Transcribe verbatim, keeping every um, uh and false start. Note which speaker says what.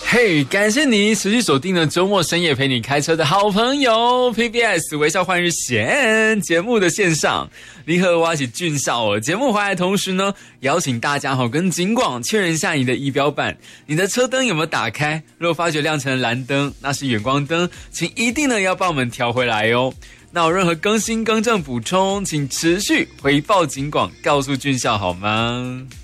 Speaker 1: 嘿， hey, 感谢你持续锁定了周末深夜陪你开车的好朋友 P B S 微笑换日线节目的线上，你和我一起俊少哦。节目回来的同时呢，邀请大家跟警广确认一下你的仪表板，你的车灯有没有打开？如果发觉亮成了蓝灯，那是远光灯，请一定呢要帮我们调回来哦。那有任何更新更正补充，请持续回报警广，告诉俊少好吗？